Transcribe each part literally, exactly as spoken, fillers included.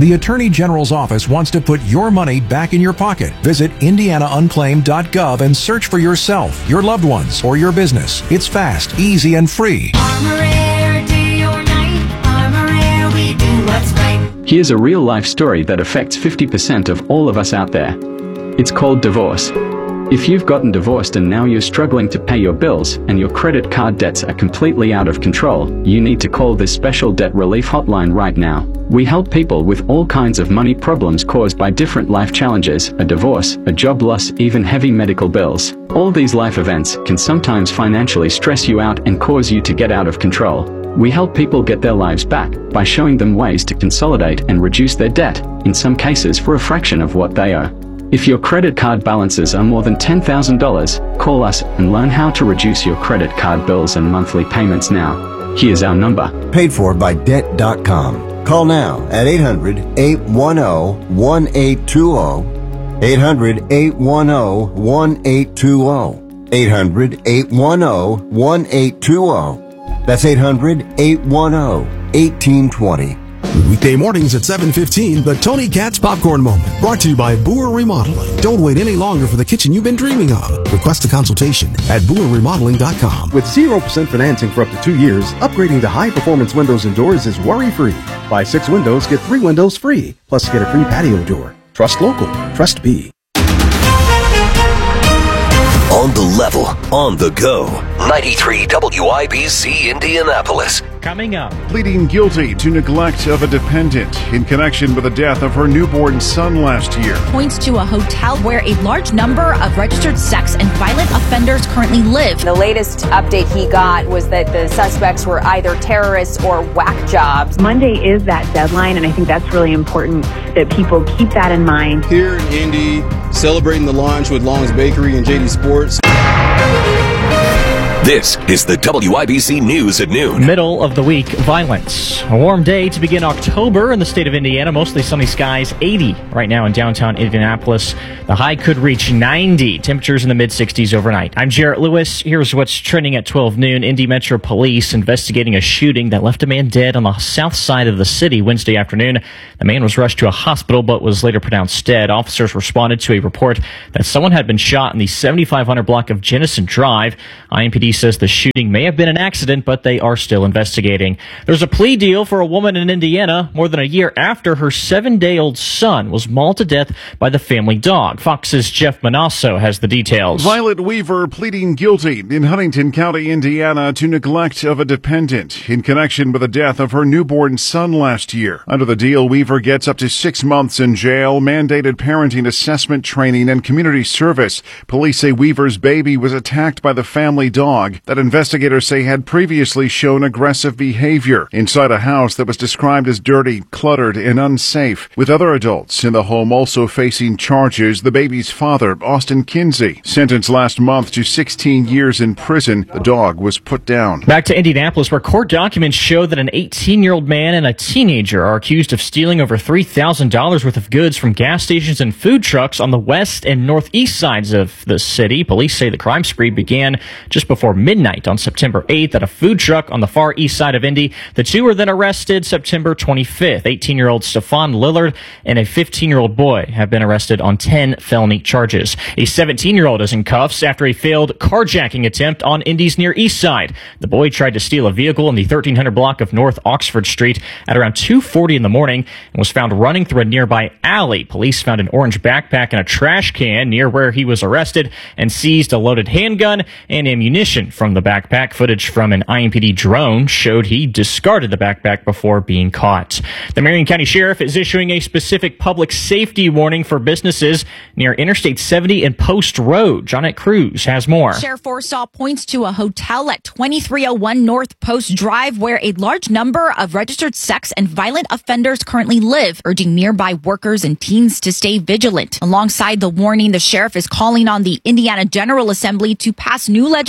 The Attorney General's office wants to put your money back in your pocket. Visit indiana unclaimed dot gov and search for yourself, your loved ones, or your business. It's fast, easy, and free. Armor Air, day or night. Armor Air, we do what's right. Here's a real-life story that affects fifty percent of all of us out there. It's called divorce. If you've gotten divorced and now you're struggling to pay your bills and your credit card debts are completely out of control, you need to call this special debt relief hotline right now. We help people with all kinds of money problems caused by different life challenges, a divorce, a job loss, even heavy medical bills. All these life events can sometimes financially stress you out and cause you to get out of control. We help people get their lives back by showing them ways to consolidate and reduce their debt, in some cases for a fraction of what they owe. If your credit card balances are more than ten thousand dollars, call us and learn how to reduce your credit card bills and monthly payments now. Here's our number. Paid for by debt dot com. Call now at eight hundred, eight one zero, one eight two zero. eight hundred, eight one zero, one eight two zero. eight hundred, eight one zero, one eight two zero. That's eight hundred, eight one zero, one eight two zero. Weekday mornings at seven fifteen, the Tony Katz Popcorn Moment. Brought to you by Boer Remodeling. Don't wait any longer for the kitchen you've been dreaming of. Request a consultation at boer remodeling dot com. With zero percent financing for up to two years, upgrading to high-performance windows and doors is worry-free. Buy six windows, get three windows free. Plus, get a free patio door. Trust local. Trust B. On the level, on the go. ninety-three W I B C Indianapolis. Coming up. Pleading guilty to neglect of a dependent in connection with the death of her newborn son last year. Points to a hotel where a large number of registered sex and violent offenders currently live. The latest update he got was that the suspects were either terrorists or whack jobs. Monday is that deadline, and I think that's really important that people keep that in mind. Here in Indy, celebrating the launch with Long's Bakery and J D Sports. This is the W I B C News at noon. Middle of the week, violence. A warm day to begin October in the state of Indiana. Mostly sunny skies, eighty right now in downtown Indianapolis. The high could reach ninety. Temperatures in the mid sixties overnight. I'm Jarrett Lewis. Here's what's trending at twelve noon. Indy Metro Police investigating a shooting that left a man dead on the south side of the city Wednesday afternoon. The man was rushed to a hospital but was later pronounced dead. Officers responded to a report that someone had been shot in the seventy-five hundred block of Jennison Drive. I M P D says the shooting may have been an accident, but they are still investigating. There's a plea deal for a woman in Indiana more than a year after her seven-day-old son was mauled to death by the family dog. Fox's Jeff Manasso has the details. Violet Weaver pleading guilty in Huntington County, Indiana, to neglect of a dependent in connection with the death of her newborn son last year. Under the deal, Weaver gets up to six months in jail, mandated parenting assessment training, and community service. Police say Weaver's baby was attacked by the family dog that investigators say had previously shown aggressive behavior inside a house that was described as dirty, cluttered, and unsafe. With other adults in the home also facing charges, the baby's father, Austin Kinsey, sentenced last month to sixteen years in prison. The dog was put down. Back to Indianapolis, where court documents show that an eighteen-year-old man and a teenager are accused of stealing over three thousand dollars worth of goods from gas stations and food trucks on the west and northeast sides of the city. Police say the crime spree began just before midnight on September eighth at a food truck on the far east side of Indy. The two were then arrested September twenty-fifth. eighteen-year-old Stephon Lillard and a fifteen-year-old boy have been arrested on ten felony charges. A seventeen-year-old is in cuffs after a failed carjacking attempt on Indy's near east side. The boy tried to steal a vehicle in the thirteen hundred block of North Oxford Street at around two forty in the morning and was found running through a nearby alley. Police found an orange backpack and a trash can near where he was arrested and seized a loaded handgun and ammunition from the backpack. Footage from an I M P D drone showed he discarded the backpack before being caught. The Marion County Sheriff is issuing a specific public safety warning for businesses near Interstate seventy and Post Road. Johnette Cruz has more. Sheriff Forstall points to a hotel at twenty-three oh one North Post Drive where a large number of registered sex and violent offenders currently live, urging nearby workers and teens to stay vigilant. Alongside the warning, the sheriff is calling on the Indiana General Assembly to pass new legislation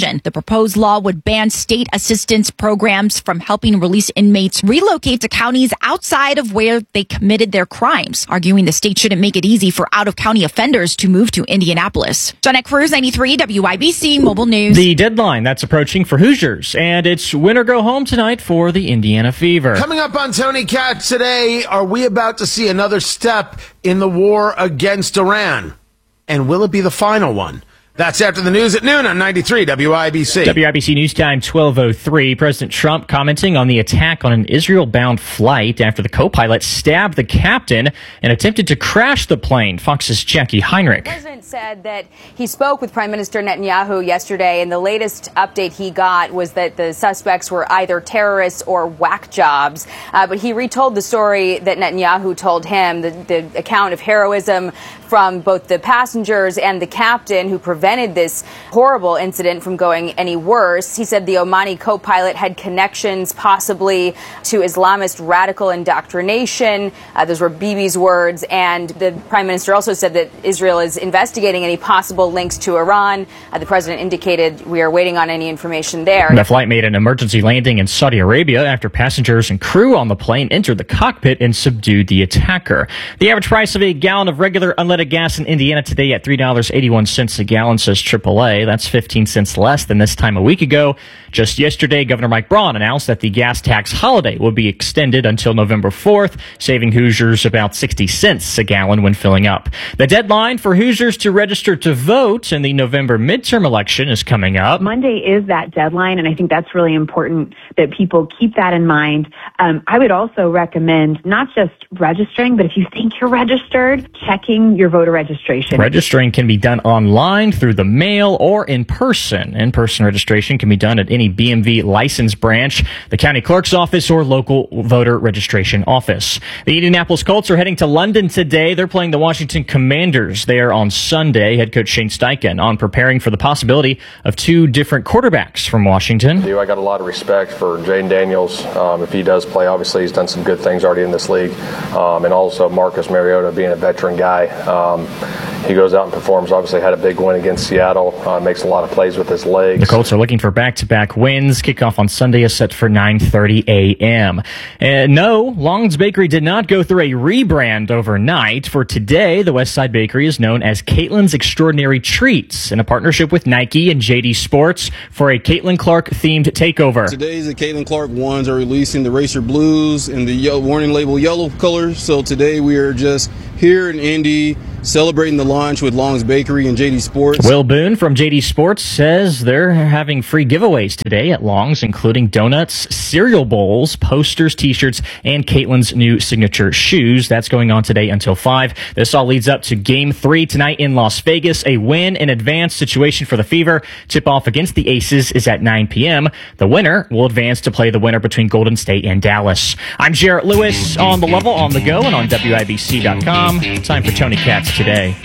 legislation. The proposed law would ban state assistance programs from helping release inmates relocate to counties outside of where they committed their crimes, arguing the state shouldn't make it easy for out-of-county offenders to move to Indianapolis. Jeanette Cruz, ninety-three W I B C Mobile News. The deadline that's approaching for Hoosiers, and it's win or go home tonight for the Indiana Fever. Coming up on Tony Katz today, are we about to see another step in the war against Iran? And will it be the final one? That's after the news at noon on ninety-three W I B C. W I B C News Time twelve oh three. President Trump commenting on the attack on an Israel-bound flight after the co-pilot stabbed the captain and attempted to crash the plane. Fox's Jackie Heinrich. The president said that he spoke with Prime Minister Netanyahu yesterday, and the latest update he got was that the suspects were either terrorists or whack jobs. Uh, but he retold the story that Netanyahu told him, the, the account of heroism from both the passengers and the captain who prevented this horrible incident from going any worse. He said the Omani co-pilot had connections possibly to Islamist radical indoctrination. Uh, those were Bibi's words. And the prime minister also said that Israel is investigating any possible links to Iran. Uh, the president indicated we are waiting on any information there. The flight made an emergency landing in Saudi Arabia after passengers and crew on the plane entered the cockpit and subdued the attacker. The average price of a gallon of regular unleaded gas in Indiana today at three dollars and eighty-one cents a gallon, says triple A. That's fifteen cents less than this time a week ago. Just yesterday, Governor Mike Braun announced that the gas tax holiday will be extended until November fourth, saving Hoosiers about sixty cents a gallon when filling up. The deadline for Hoosiers to register to vote in the November midterm election is coming up. Monday is that deadline, and I think that's really important that people keep that in mind. Um, I would also recommend not just registering, but if you think you're registered, checking your voter registration. Registering can be done online, through the mail, or in person. In-person registration can be done at any B M V license branch, the county clerk's office, or local voter registration office. The Indianapolis Colts are heading to London today. They're playing the Washington Commanders there on Sunday. Head coach Shane Steichen on preparing for the possibility of two different quarterbacks from Washington. I got a lot of respect for Jaden Daniels. Um, if he does play, obviously he's done some good things already in this league. Um, and also Marcus Mariota being a veteran guy. Um, he goes out and performs. Obviously had a big win against Seattle. Uh, makes a lot of plays with his legs. The Colts are looking for back-to-back wins. Kickoff on Sunday is set for nine thirty a.m. And no, Long's Bakery did not go through a rebrand overnight. For today, the Westside Bakery is known as Caitlin's Extraordinary Treats in a partnership with Nike and J D Sports for a Caitlin Clark-themed takeover. Today's the Caitlin Clark ones are releasing the Racer Blues in the yellow, warning label yellow colors. So today we are just here in Indy celebrating the launch with Long's Bakery and J D Sports. Will Boone from J D Sports says they're having free giveaways today at Long's, including donuts, cereal bowls, posters, t-shirts, and Caitlin's new signature shoes. That's going on today until five. This all leads up to Game three tonight in Las Vegas, a win in advance situation for the Fever. Tip-off against the Aces is at nine p.m. The winner will advance to play the winner between Golden State and Dallas. I'm Jarrett Lewis on The Level, on the go, and on W I B C dot com. Time for Tony Katz Today.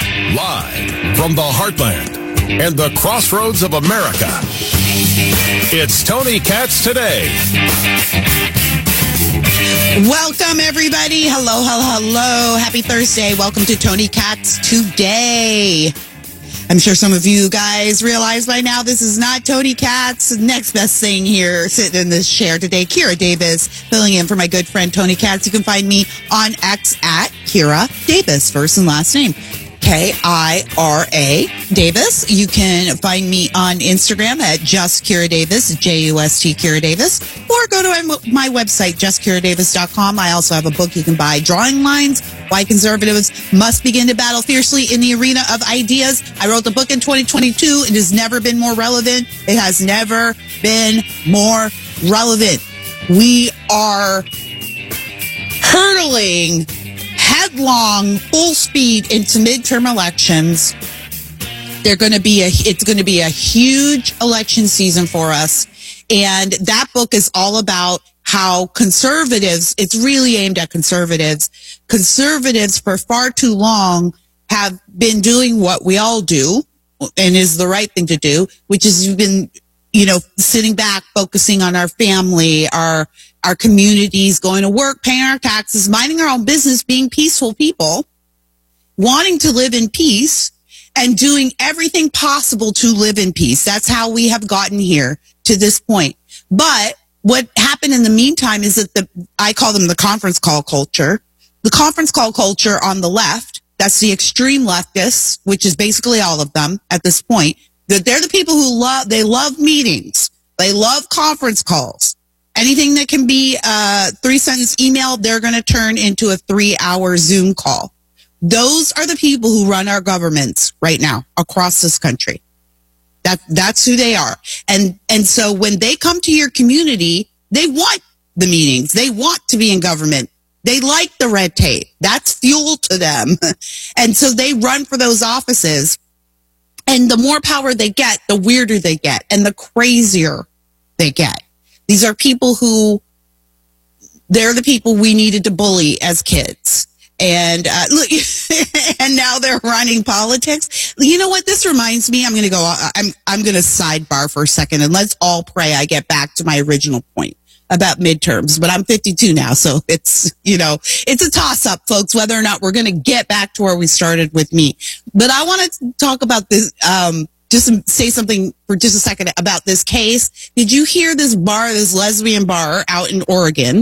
Live from the heartland and the crossroads of America, it's Tony Katz Today. Welcome, everybody. Hello, hello, hello. Happy Thursday. Welcome to Tony Katz Today. I'm sure some of you guys realize by now this is not Tony Katz. Next best thing here, sitting in this chair today, Kira Davis, filling in for my good friend Tony Katz. You can find me on X at Kira Davis, first and last name. K I R A Davis. You can find me on Instagram at Just Kira Davis, J U S T Kira Davis, or go to my website, just kira davis dot com. I also have a book you can buy, Drawing Lines, Why Conservatives Must Begin to Battle Fiercely in the Arena of Ideas. I wrote the book in twenty twenty-two. It has never been more relevant. It has never been more relevant. We are hurtling headlong, full speed into midterm elections. They're going to be a, it's going to be a huge election season for us. And that book is all about how conservatives, it's really aimed at conservatives. Conservatives for far too long have been doing what we all do and is the right thing to do, which is you've been, you know, sitting back, focusing on our family, our, our communities, going to work, paying our taxes, minding our own business, being peaceful people, wanting to live in peace. and doing everything possible to live in peace. That's how we have gotten here to this point. But what happened in the meantime is that the, I call them the conference call culture, the conference call culture on the left, that's the extreme leftists, which is basically all of them at this point, that they're the people who love, they love meetings. They love conference calls. Anything that can be a three sentence email, they're going to turn into a three hour Zoom call. Those are the people who run our governments right now across this country. That, that's who they are. And, and so when they come to your community, they want the meetings. They want to be in government. They like the red tape. That's fuel to them. And so they run for those offices. And the more power they get, the weirder they get and the crazier they get. These are people who, they're the people we needed to bully as kids. And uh, look, and now they're running politics. You know what? This reminds me. I'm going to go. I'm I'm going to sidebar for a second, and let's all pray I get back to my original point about midterms. But I'm fifty-two now, so it's you know it's a toss up, folks, whether or not we're going to get back to where we started with me. But I want to talk about this. Um, just say something for just a second about this case. Did you hear this bar, this lesbian bar out in Oregon?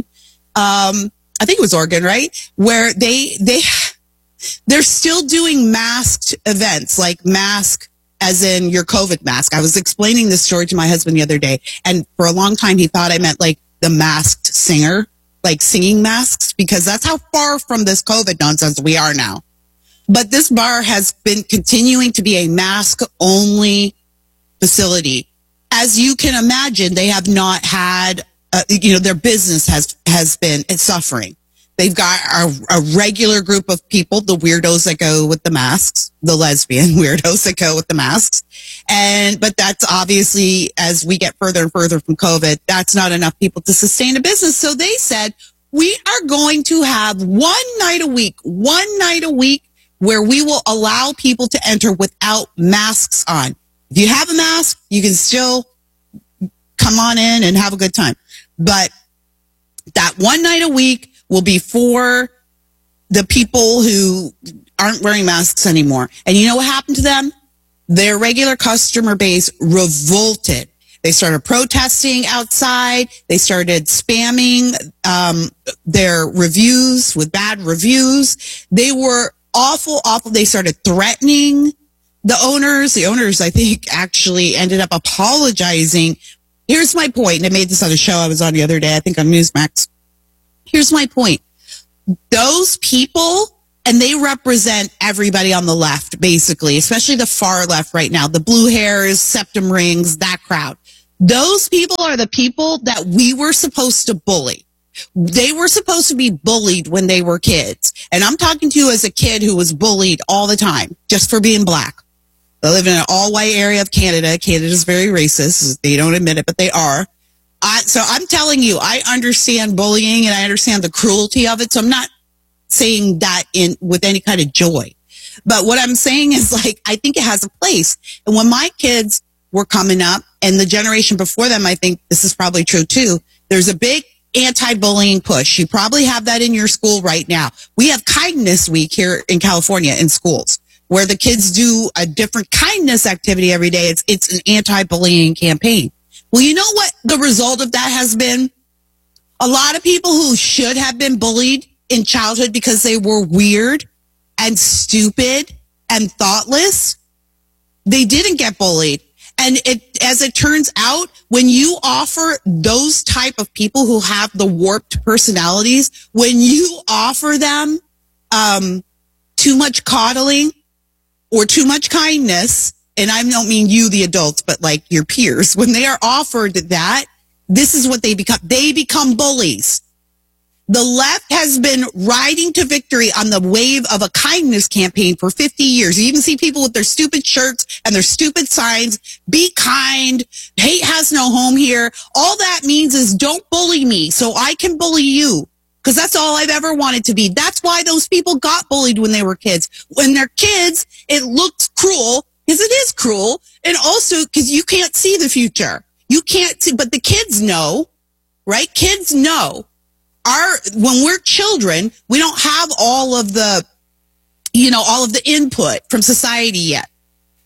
Um, I think it was Oregon, right? Where they, they, they're still doing masked events, like mask as in your COVID mask. I was explaining this story to my husband the other day, and for a long time he thought I meant like the masked singer, like singing masks, because that's how far from this COVID nonsense we are now. But this bar has been continuing to be a mask only facility. As you can imagine, they have not had Uh, you know, their business has, has been suffering. They've got a, a regular group of people, the weirdos that go with the masks, the lesbian weirdos that go with the masks. And, but that's obviously, as we get further and further from COVID, that's not enough people to sustain a business. So they said, we are going to have one night a week, one night a week where we will allow people to enter without masks on. If you have a mask, you can still come on in and have a good time. But that one night a week will be for the people who aren't wearing masks anymore. And you know what happened to them? Their regular customer base revolted. They started protesting outside. They started spamming um, their reviews with bad reviews. They were awful, awful. They started threatening the owners. The owners, I think, actually ended up apologizing. Here's my point, and I made this on a show I was on the other day, I think on Newsmax. Here's my point. Those people, and they represent everybody on the left, basically, especially the far left right now, the blue hairs, septum rings, that crowd. Those people are the people that we were supposed to bully. They were supposed to be bullied when they were kids. And I'm talking to you as a kid who was bullied all the time, just for being black. I live in an all-white area of Canada. Canada is very racist. They don't admit it, but they are. I, so I'm telling you, I understand bullying and I understand the cruelty of it. So I'm not saying that in with any kind of joy. But what I'm saying is, like, I think it has a place. And when my kids were coming up, and the generation before them, I think this is probably true too, there's a big anti-bullying push. You probably have that in your school right now. We have Kindness Week here in California in schools, where the kids do a different kindness activity every day. It's, it's an anti-bullying campaign. Well, you know what the result of that has been? A lot of people who should have been bullied in childhood because they were weird and stupid and thoughtless, they didn't get bullied. And it, as it turns out, when you offer those type of people who have the warped personalities, when you offer them, um, too much coddling, or too much kindness, and I don't mean you, the adults, but like your peers, when they are offered that, this is what they become. They become bullies. The left has been riding to victory on the wave of a kindness campaign for fifty years. You even see people with their stupid shirts and their stupid signs. Be kind. Hate has no home here. All that means is don't bully me so I can bully you. Because that's all I've ever wanted to be. That's why those people got bullied when they were kids. When they're kids, it looks cruel, because it is cruel. And also because you can't see the future. You can't see, but the kids know, right? Kids know. Our, when we're children, we don't have all of the, you know, all of the input from society yet.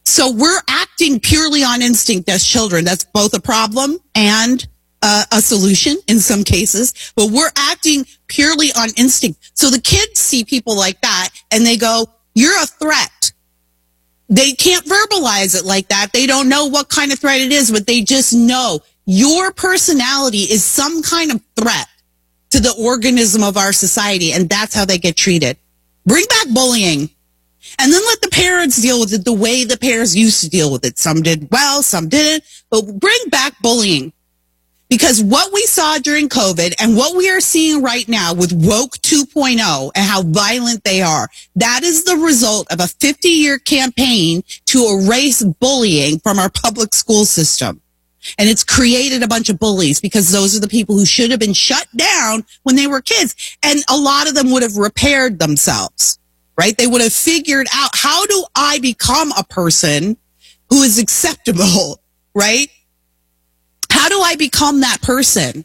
So we're acting purely on instinct as children. That's both a problem and uh, a solution in some cases, but we're acting purely on instinct. So the kids see people like that and they go, you're a threat. They can't verbalize it like that. They don't know what kind of threat it is, but they just know your personality is some kind of threat to the organism of our society, and that's how they get treated. Bring back bullying, and then let the parents deal with it the way the parents used to deal with it. Some did well, some didn't, but bring back bullying. Because what we saw during COVID and what we are seeing right now with Woke two point oh and how violent they are, that is the result of a fifty-year campaign to erase bullying from our public school system. And it's created a bunch of bullies because those are the people who should have been shut down when they were kids. And a lot of them would have repaired themselves, right? They would have figured out, how do I become a person who is acceptable, right? How do I become that person?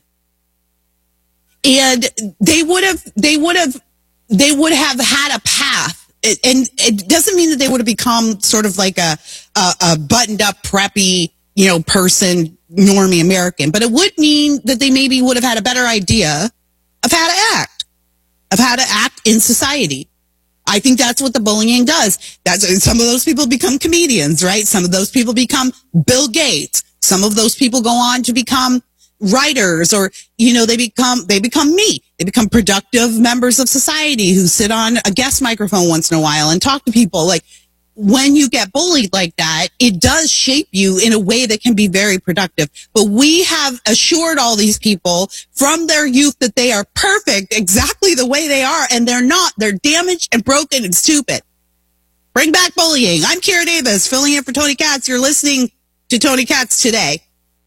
And they would have, they would have, they would have had a path. And it doesn't mean that they would have become sort of like a, a, a buttoned up, preppy, you know, person, normie American, but it would mean that they maybe would have had a better idea of how to act, of how to act in society. I think that's what the bullying does. That's, some of those people become comedians, right? Some of those people become Bill Gates. Some of those people go on to become writers, or, you know, they become, they become me. They become productive members of society who sit on a guest microphone once in a while and talk to people. Like, when you get bullied like that, it does shape you in a way that can be very productive. But we have assured all these people from their youth that they are perfect exactly the way they are, and they're not. They're damaged and broken and stupid. Bring back bullying. I'm Kira Davis, filling in for Tony Katz. You're listening to Tony Katz Today.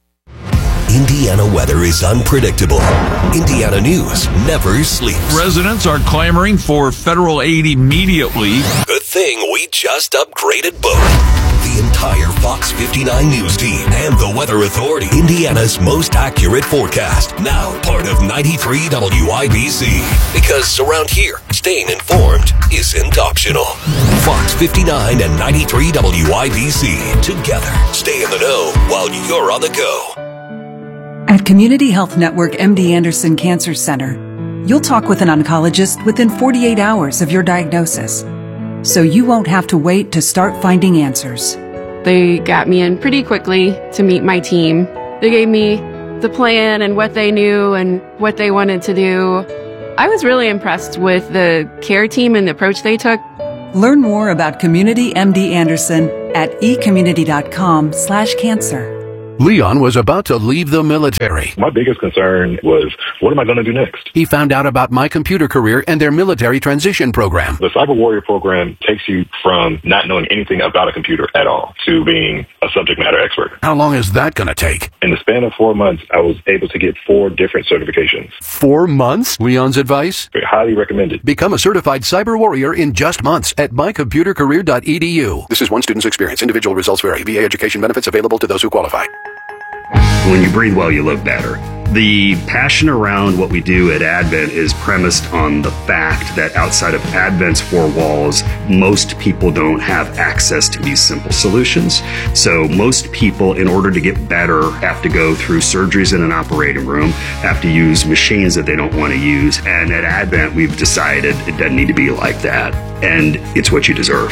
Indiana weather is unpredictable. Indiana news never sleeps. Residents are clamoring for federal aid immediately. Good thing we just upgraded both. The entire Fox fifty-nine news team and the Weather Authority. Indiana's most accurate forecast. Now part of ninety-three W I B C. Because around here, staying informed isn't optional. Fox fifty-nine and ninety-three W I B C. Together, stay in the know while you're on the go. At Community Health Network M D Anderson Cancer Center, you'll talk with an oncologist within forty-eight hours of your diagnosis, so you won't have to wait to start finding answers. They got me in pretty quickly to meet my team. They gave me the plan and what they knew and what they wanted to do. I was really impressed with the care team and the approach they took. Learn more about Community M D Anderson at ecommunity.com slash cancer. Leon was about to leave the military. My biggest concern was, what am I going to do next? He found out about My Computer Career and their military transition program. The Cyber Warrior program takes you from not knowing anything about a computer at all to being a subject matter expert. How long is that going to take? In the span of four months, I was able to get four different certifications. Four months? Leon's advice? Highly recommended. Become a certified cyber warrior in just months at my computer career dot e d u. This is one student's experience. Individual results vary. V A education benefits available to those who qualify. When you breathe well, you look better. The passion around what we do at Advent is premised on the fact that outside of Advent's four walls, most people don't have access to these simple solutions. So most people, in order to get better, have to go through surgeries in an operating room, have to use machines that they don't want to use. And at Advent, we've decided it doesn't need to be like that. And it's what you deserve.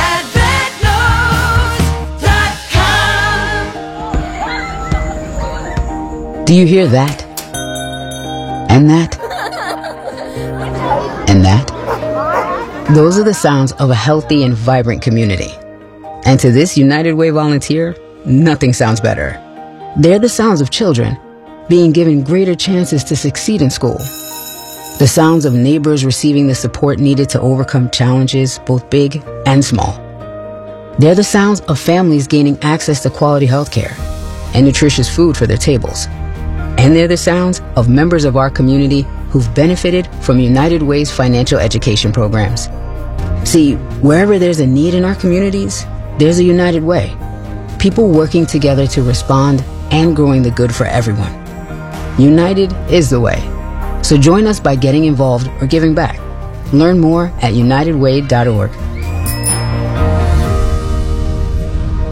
Do you hear that? And that? And that? Those are the sounds of a healthy and vibrant community. And to this United Way volunteer, nothing sounds better. They're the sounds of children being given greater chances to succeed in school. The sounds of neighbors receiving the support needed to overcome challenges, both big and small. They're the sounds of families gaining access to quality health care and nutritious food for their tables. And they're the sounds of members of our community who've benefited from United Way's financial education programs. See, wherever there's a need in our communities, there's a United Way. People working together to respond and growing the good for everyone. United is the way. So join us by getting involved or giving back. Learn more at united way dot org.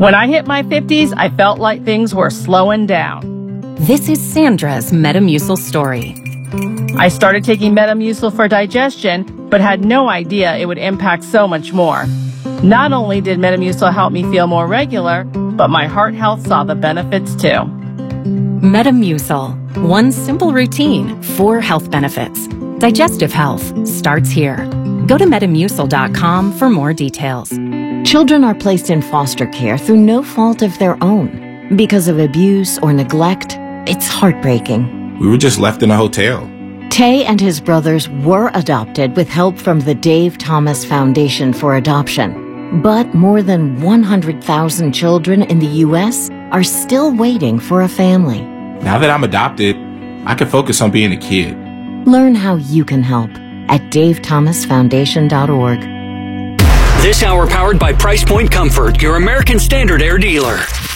When I hit my fifties, I felt like things were slowing down. This is Sandra's Metamucil story. I started taking Metamucil for digestion, but had no idea it would impact so much more. Not only did Metamucil help me feel more regular, but my heart health saw the benefits too. Metamucil. One simple routine, four health benefits. Digestive health starts here. Go to metamucil dot com for more details. Children are placed in foster care through no fault of their own. Because of abuse or neglect, it's heartbreaking. We were just left in a hotel. Tay and his brothers were adopted with help from the Dave Thomas Foundation for Adoption. But more than one hundred thousand children in the U S are still waiting for a family. Now that I'm adopted, I can focus on being a kid. Learn how you can help at dave thomas foundation dot org. This hour powered by Price Point Comfort, your American Standard Air dealer.